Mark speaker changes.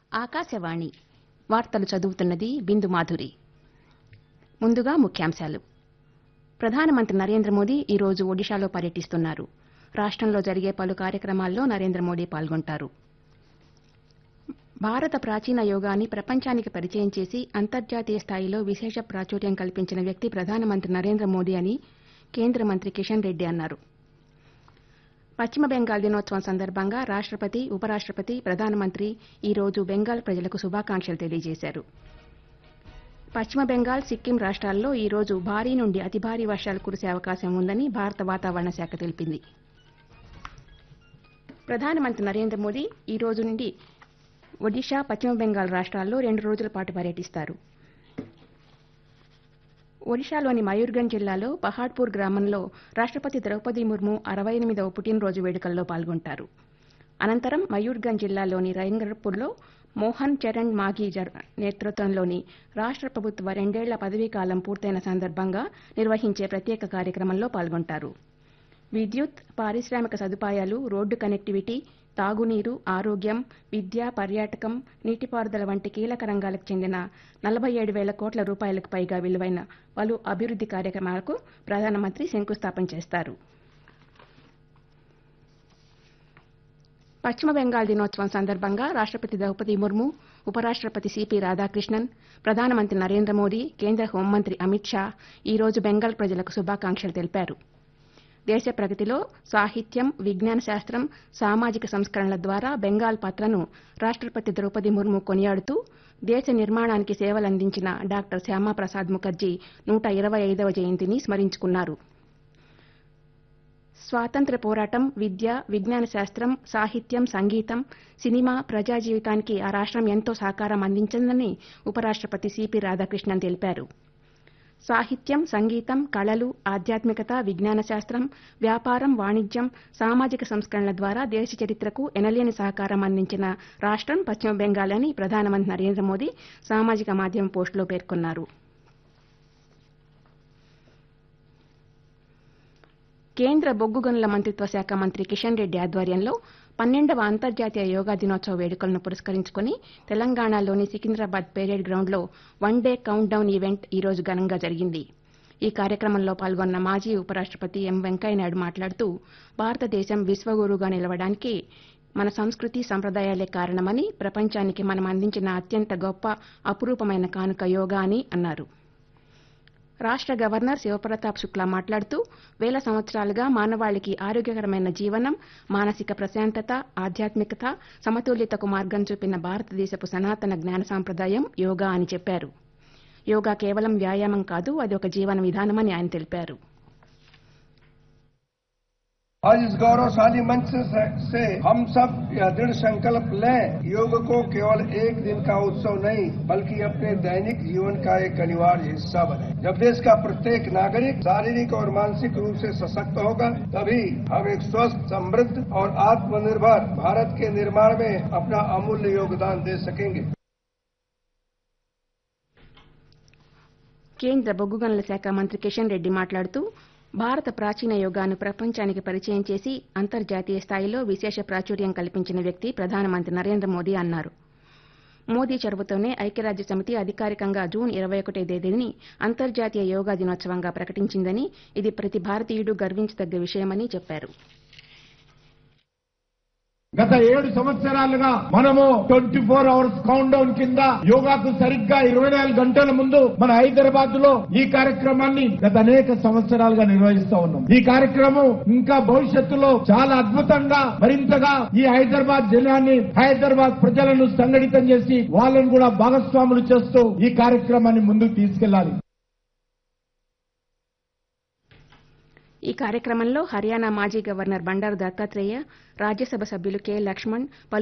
Speaker 1: ఆకాశవాణి వార్తలు చదువుతున్నది బిందు మాధురి. ముందుగా ముఖ్యాంశాలు. ప్రధానమంత్రి నరేంద్ర మోదీ ఈ రోజు ఒడిశాలో పర్యటిస్తున్నారు. రాష్ట్రంలో జరిగే పలు కార్యక్రమాల్లో నరేంద్ర మోదీ పాల్గొంటారు. భారత ప్రాచీన యోగాన్ని ప్రపంచానికి పరిచయం చేసి అంతర్జాతీయ స్థాయిలో విశేష ప్రాచుర్యం కల్పించిన వ్యక్తి ప్రధానమంత్రి నరేంద్ర మోదీ అని కేంద్ర మంత్రి కిషన్ రెడ్డి అన్నారు. పశ్చిమ బెంగాల్ దినోత్సవం సందర్భంగా రాష్ట్రపతి, ఉపరాష్ట్రపతి, ప్రధానమంత్రి ఈ రోజు బెంగాల్ ప్రజలకు శుభాకాంక్షలు తెలియజేశారు. పశ్చిమ బెంగాల్, సిక్కిం రాష్ట్రాల్లో ఈ రోజు భారీ నుండి అతి భారీ వర్షాలు కురిసే అవకాశం ఉందని భారత వాతావరణ శాఖ తెలిపింది. ప్రధానమంత్రి నరేంద్ర మోదీ ఈ రోజు నుండి ఒడిశా, పశ్చిమ బెంగాల్ రాష్ట్రాల్లో 2 రోజుల పాటు పర్యటిస్తారు. ఒడిశాలోని మయూర్గంజ్ జిల్లాలో పహాడ్పూర్ గ్రామంలో రాష్ట్రపతి ద్రౌపది ముర్ము 68వ పుట్టినరోజు వేడుకల్లో పాల్గొంటారు. అనంతరం మయూర్గంజ్ జిల్లాలోని రైంగర్పూర్లో మోహన్ చరణ్ మాఘీ నేతృత్వంలోని రాష్ట్ర ప్రభుత్వ 2 ఏళ్ల పదవీకాలం పూర్తయిన సందర్భంగా నిర్వహించే ప్రత్యేక కార్యక్రమంలో పాల్గొంటారు. విద్యుత్, పారిశ్రామిక సదుపాయాలు, రోడ్డు కనెక్టివిటీ, తాగునీరు, ఆరోగ్యం, విద్య, పర్యాటకం, నీటిపారుదల వంటి కీలక రంగాలకు చెందిన 47,000 కోట్ల రూపాయలకు పైగా విలువైన పలు అభివృద్ది కార్యక్రమాలకు ప్రధానమంత్రి శంకుస్థాపన చేస్తారు. పశ్చిమ బెంగాల్ దినోత్సవం సందర్భంగా రాష్ట్రపతి ద్రౌపది ముర్ము, ఉపరాష్ట్రపతి సిపి రాధాకృష్ణన్, ప్రధానమంత్రి నరేంద్ర మోదీ, కేంద్ర హోంమంత్రి అమిత్ షా ఈ రోజు బెంగాల్ ప్రజలకు శుభాకాంక్షలు తెలిపారు. దేశ ప్రగతిలో సాహిత్యం, విజ్ఞాన శాస్త్రం, సామాజిక సంస్కరణల ద్వారా బెంగాల్ పాత్రను రాష్ట్రపతి ద్రౌపది ముర్ము కొనియాడుతూ దేశ నిర్మాణానికి సేవలందించిన డాక్టర్ శ్యామాప్రసాద్ ముఖర్జీ 125వ జయంతిని స్మరించుకున్నారు. స్వాతంత్ర్య పోరాటం, విద్య, విజ్ఞాన శాస్త్రం, సాహిత్యం, సంగీతం, సినిమా, ప్రజా జీవితానికి ఆ రాష్ట్రం ఎంతో సహకారం అందించిందని ఉపరాష్ట్రపతి సిపి రాధాకృష్ణన్ తెలిపారు. సాహిత్యం, సంగీతం, కళలు, ఆధ్యాత్మికత, విజ్ఞాన శాస్త్రం, వ్యాపారం, వాణిజ్యం, సామాజిక సంస్కరణల ద్వారా దేశ చరిత్రకు ఎనలేని సహకారం అందించిన రాష్ట్రం పశ్చిమ బెంగాల్ అని ప్రధానమంత్రి నరేంద్ర మోదీ సామాజిక మాధ్యమ పోస్టులో పేర్కొన్నారు. కేంద్ర బొగ్గు గనుల మంత్రిత్వ శాఖ మంత్రి కిషన్ రెడ్డి ఆధ్వర్యంలో 12వ అంతర్జాతీయ యోగా దినోత్సవ వేడుకలను పురస్కరించుకుని తెలంగాణలోని సికింద్రాబాద్ పెరేడ్ గ్రౌండ్లో 1 డే కౌంట్ డౌన్ ఈవెంట్ ఈ రోజు ఘనంగా జరిగింది. ఈ కార్యక్రమంలో పాల్గొన్న మాజీ ఉపరాష్ట్రపతి ఎం వెంకయ్యనాయుడు మాట్లాడుతూ భారతదేశం విశ్వగురువుగా నిలవడానికి మన సంస్కృతి, సంప్రదాయాలే కారణమని, ప్రపంచానికి మనం అందించిన అత్యంత గొప్ప, అపురూపమైన కానుక యోగా అని అన్నారు. రాష్ట్ర గవర్నర్ శివప్రతాప్ శుక్లా మాట్లాడుతూ వేల సంవత్సరాలుగా మానవాళికి ఆరోగ్యకరమైన జీవనం, మానసిక ప్రశాంతత, ఆధ్యాత్మికత, సమతుల్యతకు మార్గం చూపిన భారతదేశపు సనాతన జ్ఞాన సాంప్రదాయం యోగా అని చెప్పారు. యోగా కేవలం వ్యాయామం కాదు, అది ఒక జీవన విధానమని ఆయన తెలిపారు.
Speaker 2: आज इस गौरवशाली मंच से हम सब यह दृढ़ संकल्प लें, योग को केवल एक दिन का उत्सव नहीं बल्कि अपने दैनिक जीवन का एक अनिवार्य हिस्सा बने। जब देश का प्रत्येक नागरिक शारीरिक और मानसिक रूप से सशक्त होगा, तभी हम एक स्वस्थ, समृद्ध और आत्मनिर्भर भारत के निर्माण में अपना अमूल्य योगदान दे सकेंगे।
Speaker 1: కేంద్ర బొగ్గు గనుల శాఖ మంత్రి కిషన్ రెడ్డి మాట్లాడుతూ భారత ప్రాచీన యోగాను ప్రపంచానికి పరిచయం చేసి అంతర్జాతీయ స్థాయిలో విశేష ప్రాచుర్యం కల్పించిన వ్యక్తి ప్రధానమంత్రి నరేంద్ర మోదీ అన్నారు. మోదీ చొరవతోనే ఐక్యరాజ్యసమితి అధికారికంగా జూన్ 21వ తేదీని అంతర్జాతీయ యోగా దినోత్సవంగా ప్రకటించిందని, ఇది ప్రతి భారతీయుడు గర్వించదగ్గ విషయమని చెప్పారు.
Speaker 3: గత 7 సంవత్సరాలుగా మనము 24 అవర్స్ కౌంట్ డౌన్ కింద యోగాకు సరిగ్గా 24 గంటల ముందు మన హైదరాబాద్ లో ఈ కార్యక్రమాన్ని గత అనేక సంవత్సరాలుగా నిర్వహిస్తూ ఉన్నాం. ఈ కార్యక్రమం ఇంకా భవిష్యత్తులో చాలా అద్భుతంగా, మరింతగా ఈ హైదరాబాద్ జిల్లాని, హైదరాబాద్ ప్రజలను సంఘటితం చేసి వాళ్ళను కూడా భాగస్వాములు చేస్తూ ఈ కార్యక్రమాన్ని ముందుకు తీసుకెళ్లాలి.
Speaker 1: ఈ కార్యక్రమంలో హర్యానా మాజీ గవర్నర్ బండారు దత్తాత్రేయ, రాజ్యసభ సభ్యులు కె లక్ష్మణ్,